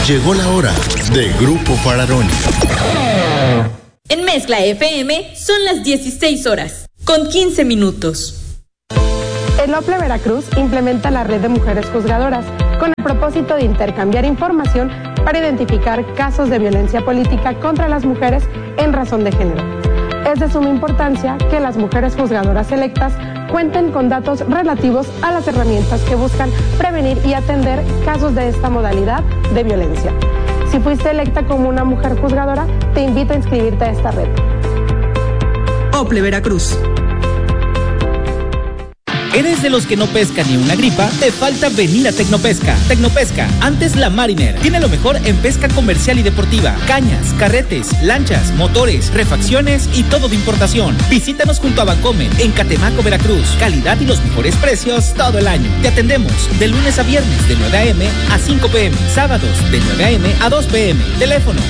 Llegó la hora de Grupo Fararoni. En Mezcla FM son las 16 horas, con 15 minutos. El OPLE Veracruz implementa la red de mujeres juzgadoras con el propósito de intercambiar información para identificar casos de violencia política contra las mujeres en razón de género. Es de suma importancia que las mujeres juzgadoras electas cuenten con datos relativos a las herramientas que buscan prevenir y atender casos de esta modalidad de violencia. Si fuiste electa como una mujer juzgadora, te invito a inscribirte a esta red. OPLE Veracruz. ¿Eres de los que no pescan ni una gripa? Te falta venir a Tecnopesca. Tecnopesca, antes la Mariner, tiene lo mejor en pesca comercial y deportiva. Cañas, carretes, lanchas, motores, refacciones y todo de importación. Visítanos junto a Bancomer, en Catemaco, Veracruz. Calidad y los mejores precios todo el año. Te atendemos de lunes a viernes de 9 a.m. a 5 p.m. Sábados de 9 a.m. a 2 p.m. Teléfono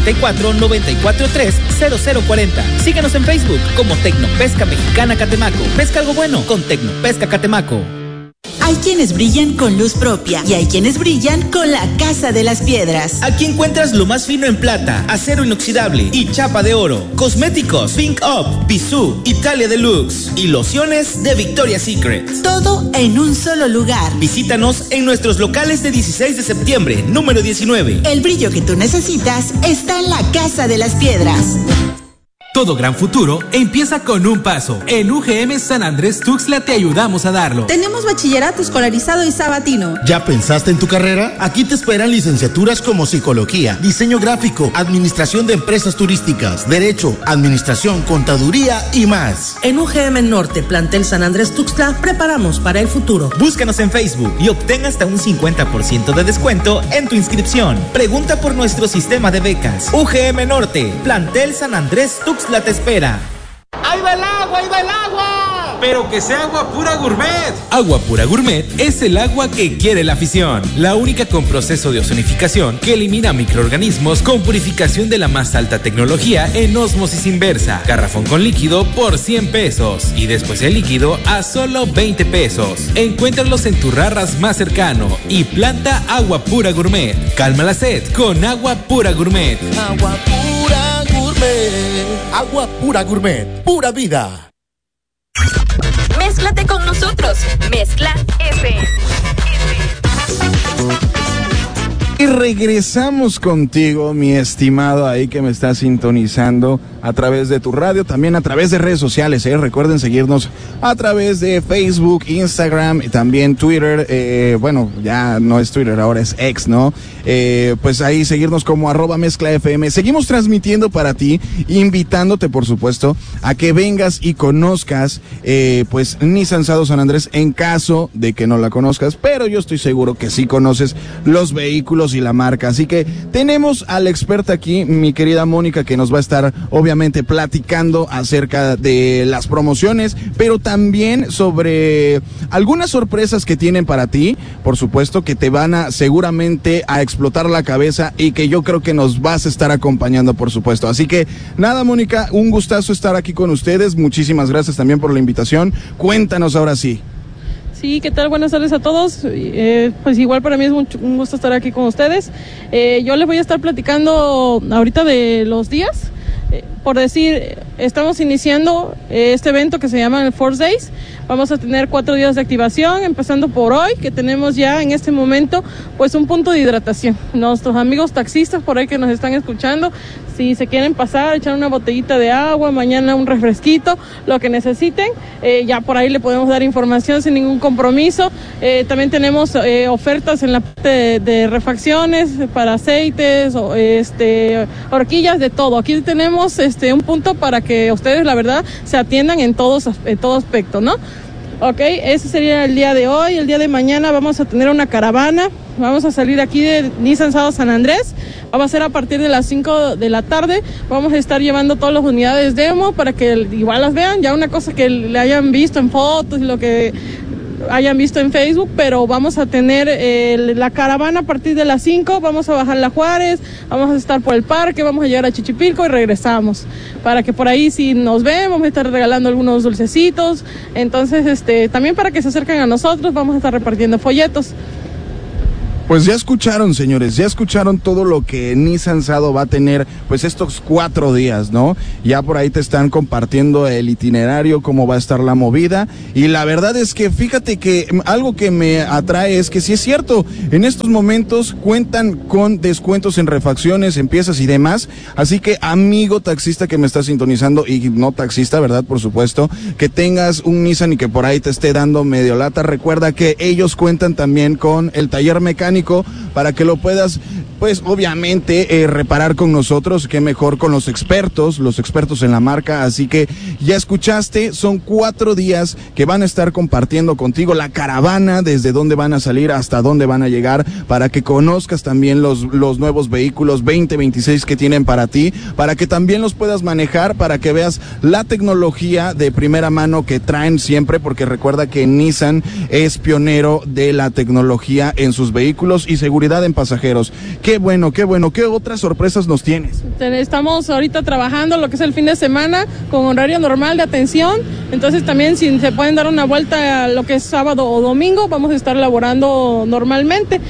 294-943-0040. Síguenos en Facebook como Tecnopesca Mexicana Catemaco. Pesca algo bueno con Tecnopesca Catemaco. Hay quienes brillan con luz propia y hay quienes brillan con la Casa de las Piedras. Aquí encuentras lo más fino en plata, acero inoxidable y chapa de oro. Cosméticos Pink Up, Bisú, Italia Deluxe y lociones de Victoria's Secret. Todo en un solo lugar. Visítanos en nuestros locales de 16 de septiembre, número 19. El brillo que tú necesitas está en la Casa de las Piedras. Todo gran futuro empieza con un paso. En UGM San Andrés Tuxtla te ayudamos a darlo. Tenemos bachillerato escolarizado y sabatino. ¿Ya pensaste en tu carrera? Aquí te esperan licenciaturas como psicología, diseño gráfico, administración de empresas turísticas, derecho, administración, contaduría y más. En UGM Norte, plantel San Andrés Tuxtla, preparamos para el futuro. Búscanos en Facebook y obtén hasta un 50% de descuento en tu inscripción. Pregunta por nuestro sistema de becas. UGM Norte, plantel San Andrés Tuxtla te espera. ¡Ahí va el agua! ¡Ahí va el agua! Pero que sea Agua Pura Gourmet. Agua Pura Gourmet es el agua que quiere la afición. La única con proceso de ozonificación que elimina microorganismos con purificación de la más alta tecnología en ósmosis inversa. Garrafón con líquido por 100 pesos. Y después el líquido a solo 20 pesos. Encuéntralos en tu Rarras más cercano. Y planta Agua Pura Gourmet. Calma la sed con Agua Pura Gourmet. Agua Pura Gourmet. Agua Pura Gourmet. Pura vida. Mézclate con nosotros. Mezcla FM. Y regresamos contigo, mi estimado ahí que me está sintonizando a través de tu radio, también a través de redes sociales, Recuerden seguirnos a través de Facebook, Instagram y también Twitter. Bueno, ya no es Twitter, ahora es X, ¿no? Pues ahí seguirnos como @mezclafm. Seguimos transmitiendo para ti, invitándote, por supuesto, a que vengas y conozcas, pues, Nissan Sado San Andrés, en caso de que no la conozcas, pero yo estoy seguro que sí conoces los vehículos y la marca. Así que tenemos a la experta aquí, mi querida Mónica, que nos va a estar obviamente platicando acerca de las promociones, pero también sobre algunas sorpresas que tienen para ti, por supuesto, que te van a seguramente a explotar la cabeza y que yo creo que nos vas a estar acompañando, por supuesto. Así que nada, Mónica, un gustazo estar aquí con ustedes. Muchísimas gracias también por la invitación. Cuéntanos ahora sí. Sí, ¿qué tal? Buenas tardes a todos. Pues igual para mí es un gusto estar aquí con ustedes. Yo les voy a estar platicando ahorita de los días. Por decir, estamos iniciando este evento que se llama el Force Days. Vamos a tener 4 días de activación, empezando por hoy, que tenemos ya en este momento pues un punto de hidratación. Nuestros amigos taxistas por ahí que nos están escuchando, si se quieren pasar, echar una botellita de agua, mañana un refresquito, lo que necesiten, ya por ahí le podemos dar información sin ningún compromiso. También tenemos ofertas en la parte de refacciones para aceites, horquillas, de todo. Aquí tenemos un punto para que ustedes, la verdad, se atiendan en todo aspecto, ¿no? Ok, ese sería el día de hoy. El día de mañana vamos a tener una caravana. Vamos a salir aquí de Nissan Sado San Andrés. Vamos a ser a partir de las 5 de la tarde. Vamos a estar llevando todas las unidades demo para que igual las vean. Ya una cosa que le hayan visto en fotos y lo que hayan visto en Facebook, pero vamos a tener la caravana a partir de las 5, vamos a bajar la Juárez, vamos a estar por el parque, vamos a llegar a Chichipilco y regresamos, para que por ahí si nos ven, vamos a estar regalando algunos dulcecitos, entonces también para que se acerquen a nosotros, vamos a estar repartiendo folletos. Pues ya escucharon, señores, ya escucharon todo lo que Nissan Sado va a tener, pues estos 4 días, ¿no? Ya por ahí te están compartiendo el itinerario, cómo va a estar la movida, y la verdad es que fíjate que algo que me atrae es que sí es cierto, en estos momentos cuentan con descuentos en refacciones, en piezas y demás, así que amigo taxista que me está sintonizando, y no taxista, ¿verdad? Por supuesto, que tengas un Nissan y que por ahí te esté dando medio lata, recuerda que ellos cuentan también con el taller mecánico para que lo puedas, pues obviamente reparar con nosotros, que mejor con los expertos en la marca. Así que ya escuchaste, son 4 días que van a estar compartiendo contigo la caravana, desde dónde van a salir hasta dónde van a llegar, para que conozcas también los nuevos vehículos 2026 que tienen para ti, para que también los puedas manejar, para que veas la tecnología de primera mano que traen siempre, porque recuerda que Nissan es pionero de la tecnología en sus vehículos y seguridad en pasajeros. Qué bueno, ¿qué otras sorpresas nos tienes? Estamos ahorita trabajando lo que es el fin de semana con horario normal de atención, entonces también si se pueden dar una vuelta a lo que es sábado o domingo, vamos a estar laborando normalmente.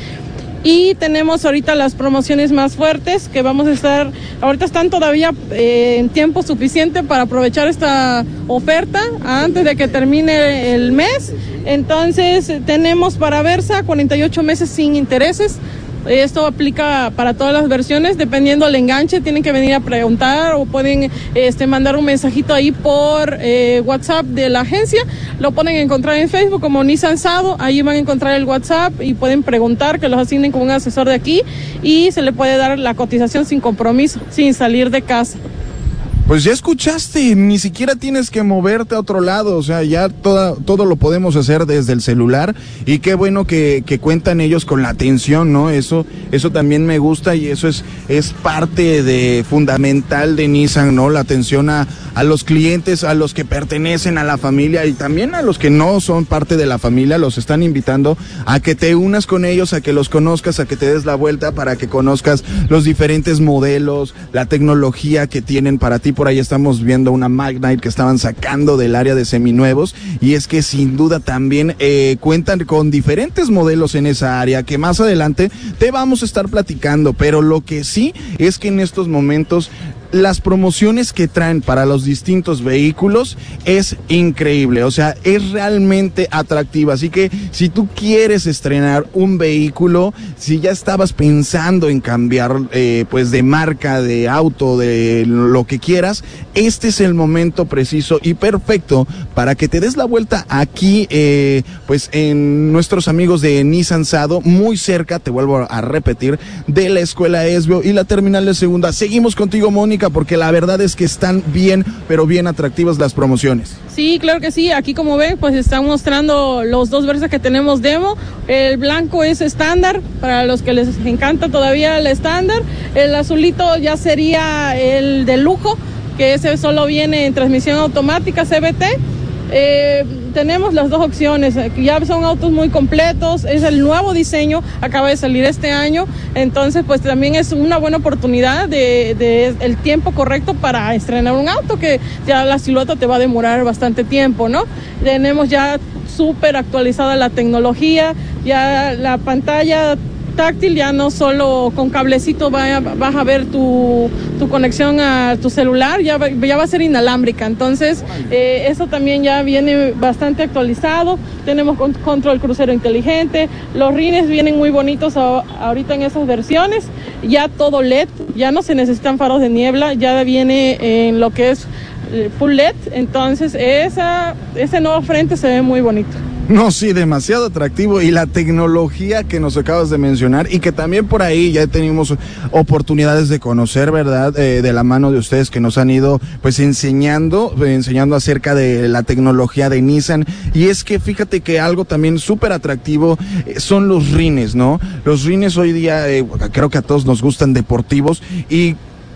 Y tenemos ahorita las promociones más fuertes que vamos a estar, ahorita están todavía en tiempo suficiente para aprovechar esta oferta antes de que termine el mes. Entonces tenemos para Versa 48 meses sin intereses. Esto aplica para todas las versiones, dependiendo del enganche, tienen que venir a preguntar o pueden mandar un mensajito ahí por WhatsApp de la agencia. Lo pueden encontrar en Facebook como Nissan Sado, ahí van a encontrar el WhatsApp y pueden preguntar, que los asignen con un asesor de aquí y se le puede dar la cotización sin compromiso, sin salir de casa. Pues ya escuchaste, ni siquiera tienes que moverte a otro lado, o sea, ya todo lo podemos hacer desde el celular, y qué bueno que cuentan ellos con la atención, ¿no? Eso también me gusta, y eso es parte fundamental de Nissan, ¿no? La atención a los clientes, a los que pertenecen a la familia, y también a los que no son parte de la familia, los están invitando a que te unas con ellos, a que los conozcas, a que te des la vuelta para que conozcas los diferentes modelos, la tecnología que tienen para ti. Por ahí estamos viendo una Magnite que estaban sacando del área de seminuevos, y es que sin duda también cuentan con diferentes modelos en esa área que más adelante te vamos a estar platicando, pero lo que sí es que en estos momentos las promociones que traen para los distintos vehículos es increíble, o sea, es realmente atractiva. Así que si tú quieres estrenar un vehículo, si ya estabas pensando en cambiar pues de marca, de auto, de lo que quieras, este es el momento preciso y perfecto para que te des la vuelta aquí, pues en nuestros amigos de Nissan Sado, muy cerca, te vuelvo a repetir, de la Escuela Esbio y la Terminal de Segunda. Seguimos contigo, Mónica, porque la verdad es que están bien, pero bien atractivas las promociones. Sí, claro que sí. Aquí, como ven, pues están mostrando los 2 Versas que tenemos demo. El blanco es estándar, para los que les encanta todavía el estándar. El azulito ya sería el de lujo, que ese solo viene en transmisión automática CVT. Tenemos las 2 opciones, ya son autos muy completos, es el nuevo diseño, acaba de salir este año, entonces pues también es una buena oportunidad de el tiempo correcto para estrenar un auto, que ya la silueta te va a demorar bastante tiempo, ¿no? Tenemos ya súper actualizada la tecnología, ya la pantalla táctil, ya no solo con cablecito vas a ver tu conexión a tu celular, ya va a ser inalámbrica, entonces eso también ya viene bastante actualizado. Tenemos control crucero inteligente, los rines vienen muy bonitos ahorita en esas versiones, ya todo LED, ya no se necesitan faros de niebla, ya viene en lo que es full LED, entonces ese nuevo frente se ve muy bonito. No, sí, demasiado atractivo, y la tecnología que nos acabas de mencionar y que también por ahí ya tenemos oportunidades de conocer, ¿verdad? De la mano de ustedes que nos han ido pues enseñando acerca de la tecnología de Nissan. Y es que fíjate que algo también súper atractivo son los rines, ¿no? Los rines hoy día creo que a todos nos gustan deportivos, y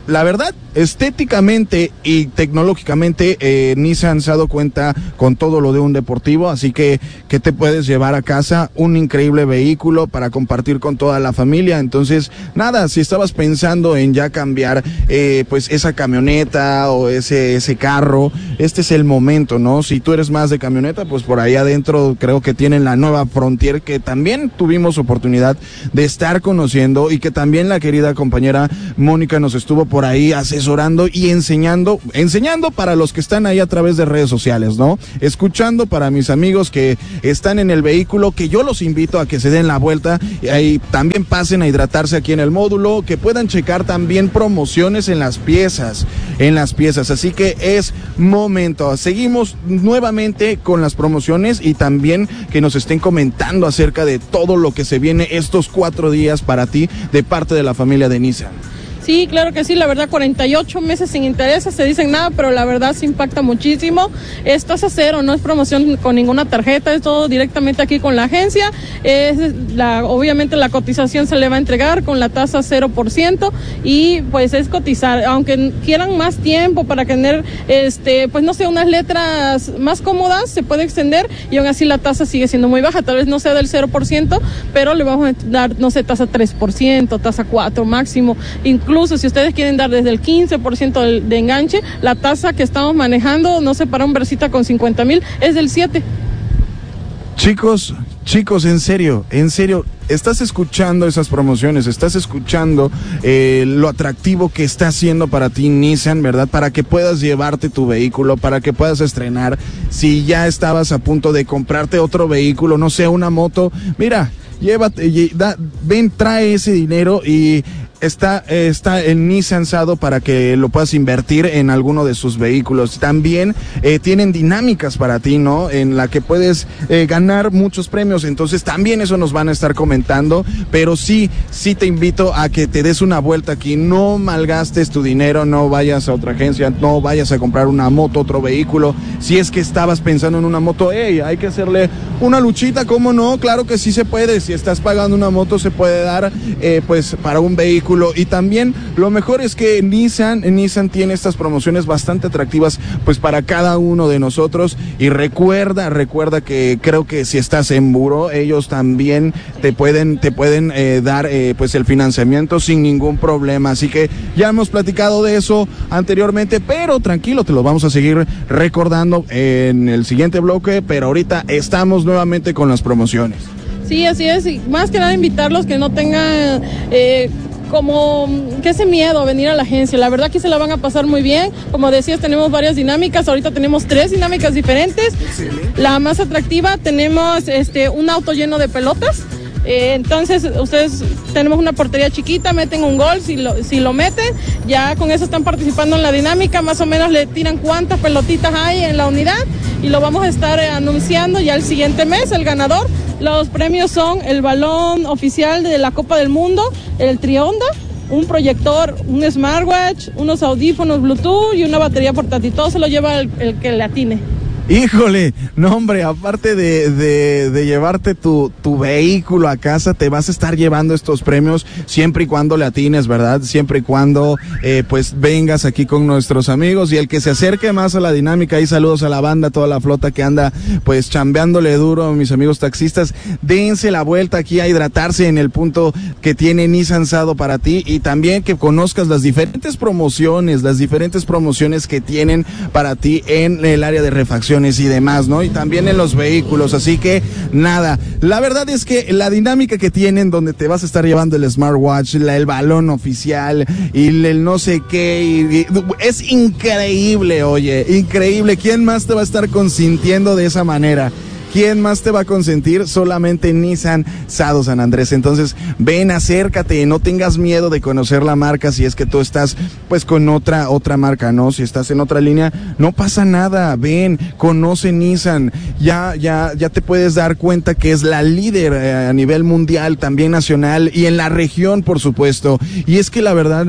la verdad, estéticamente y tecnológicamente, Nissan se ha dado cuenta con todo lo de un deportivo, así que te puedes llevar a casa un increíble vehículo para compartir con toda la familia. Entonces, nada, si estabas pensando en ya cambiar, pues esa camioneta o ese carro, este es el momento, ¿no? Si tú eres más de camioneta, pues por ahí adentro creo que tienen la nueva Frontier, que también tuvimos oportunidad de estar conociendo y que también la querida compañera Mónica nos estuvo por ahí asesorando y enseñando para los que están ahí a través de redes sociales, ¿no? Escuchando para mis amigos que están en el vehículo, que yo los invito a que se den la vuelta y ahí también pasen a hidratarse aquí en el módulo, que puedan checar también promociones en las piezas, así que es momento. Seguimos nuevamente con las promociones y también que nos estén comentando acerca de todo lo que se viene estos 4 días para ti de parte de la familia de Nissan. Sí, claro que sí, la verdad 48 meses sin intereses, se dicen nada, pero la verdad se impacta muchísimo. Es tasa cero, no es promoción con ninguna tarjeta, es todo directamente aquí con la agencia. Obviamente la cotización se le va a entregar con la tasa 0% y pues es cotizar, aunque quieran más tiempo para tener, pues no sé, unas letras más cómodas, se puede extender y aún así la tasa sigue siendo muy baja, tal vez no sea del 0%, pero le vamos a dar, no sé, tasa 3%, tasa 4% máximo, incluso si ustedes quieren dar desde el 15% de enganche, la tasa que estamos manejando, no sé, para un Brasita con 50,000 es del 7%. Chicos, en serio, estás escuchando esas promociones, estás escuchando lo atractivo que está haciendo para ti Nissan, ¿verdad? Para que puedas llevarte tu vehículo, para que puedas estrenar. Si ya estabas a punto de comprarte otro vehículo, no sé, una moto, mira, trae ese dinero y está en Nissan Sado para que lo puedas invertir en alguno de sus vehículos. También tienen dinámicas para ti, ¿no? En la que puedes ganar muchos premios, entonces también eso nos van a estar comentando, pero sí te invito a que te des una vuelta aquí, no malgastes tu dinero, no vayas a otra agencia, no vayas a comprar una moto, otro vehículo. Si es que estabas pensando en una moto, hay que hacerle una luchita, ¿cómo no? Claro que sí se puede, si estás pagando una moto se puede dar pues para un vehículo. Y también lo mejor es que Nissan tiene estas promociones bastante atractivas pues para cada uno de nosotros. Y recuerda que creo que si estás en buró, ellos también te pueden dar pues el financiamiento sin ningún problema. Así que ya hemos platicado de eso anteriormente, pero tranquilo, te lo vamos a seguir recordando en el siguiente bloque, pero ahorita estamos nuevamente con las promociones. Sí, así es, y más que nada invitarlos que no tengan como que ese miedo a venir a la agencia. La verdad que se la van a pasar muy bien. Como decías, tenemos varias dinámicas, ahorita tenemos 3 dinámicas diferentes. La más atractiva, tenemos un auto lleno de pelotas. Entonces ustedes, tenemos una portería chiquita, meten un gol, si lo meten, ya con eso están participando en la dinámica. Más o menos le tiran cuántas pelotitas hay en la unidad y lo vamos a estar anunciando ya el siguiente mes, el ganador. Los premios son el balón oficial de la Copa del Mundo, el Trionda, un proyector, un smartwatch, unos audífonos Bluetooth y una batería portátil. Todo se lo lleva el que le atine. Híjole, no hombre, aparte de llevarte tu vehículo a casa, te vas a estar llevando estos premios siempre y cuando le atines, ¿verdad? Siempre y cuando pues vengas aquí con nuestros amigos y el que se acerque más a la dinámica. Y saludos a la banda, toda la flota que anda pues chambeándole duro, mis amigos taxistas. Dense la vuelta aquí a hidratarse en el punto que tiene Nissan Sado para ti, y también que conozcas las diferentes promociones que tienen para ti en el área de refacción y demás, ¿no? Y también en los vehículos. Así que nada, la verdad es que la dinámica que tienen, donde te vas a estar llevando el smartwatch, el balón oficial y el no sé qué, es increíble. Oye, increíble. ¿Quién más te va a estar consintiendo de esa manera? ¿Quién más te va a consentir? Solamente Nissan Sado San Andrés. Entonces, ven, acércate, no tengas miedo de conocer la marca. Si es que tú estás pues con otra marca, ¿no? Si estás en otra línea, no pasa nada. Ven, conoce Nissan. Ya te puedes dar cuenta que es la líder a nivel mundial, también nacional y en la región, por supuesto. Y es que la verdad,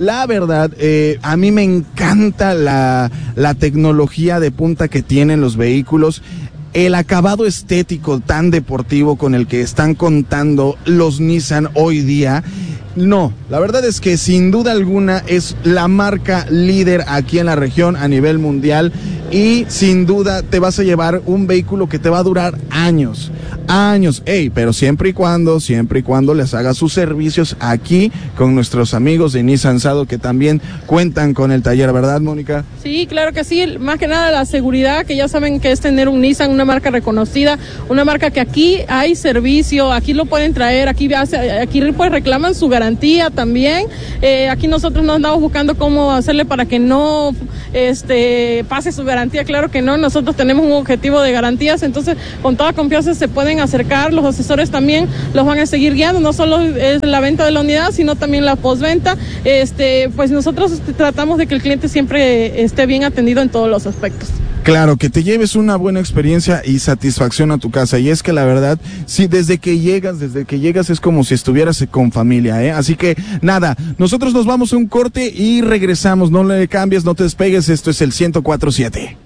a mí me encanta la tecnología de punta que tienen los vehículos. El acabado estético tan deportivo con el que están contando los Nissan hoy día No, la verdad es que sin duda alguna es la marca líder aquí en la región a nivel mundial y sin duda te vas a llevar un vehículo que te va a durar años, pero siempre y cuando les hagas sus servicios aquí con nuestros amigos de Nissan Sado que también cuentan con el taller, ¿verdad, Mónica? Sí, claro que sí, más que nada la seguridad, que ya saben que es tener un Nissan, una marca reconocida, una marca que aquí hay servicio, aquí lo pueden traer, aquí pues reclaman su garantía también, aquí nosotros no andamos buscando cómo hacerle para que no pase su garantía, claro que no, nosotros tenemos un objetivo de garantías, entonces con toda confianza se pueden acercar, los asesores también los van a seguir guiando, no solo es la venta de la unidad, sino también la postventa, pues nosotros tratamos de que el cliente siempre esté bien atendido en todos los aspectos. Claro, que te lleves una buena experiencia y satisfacción a tu casa. Y es que la verdad, sí, desde que llegas es como si estuvieras con familia, ¿eh? Así que nada, nosotros nos vamos a un corte y regresamos. No le cambies, no te despegues. Esto es el 104.7.